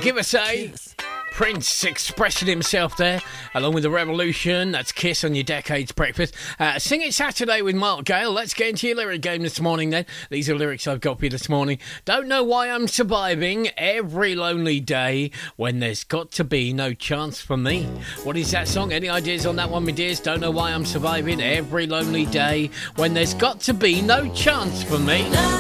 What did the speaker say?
Give Us A. Prince expressing himself there, along with The Revolution. That's Kiss on your Decades Breakfast. Sing It Saturday with Mark Gale. Let's get into your lyric game this morning then. These are lyrics I've got for you this morning. Don't know why I'm surviving every lonely day when there's got to be no chance for me. What is that song? Any ideas on that one, my dears? Don't know why I'm surviving every lonely day when there's got to be no chance for me.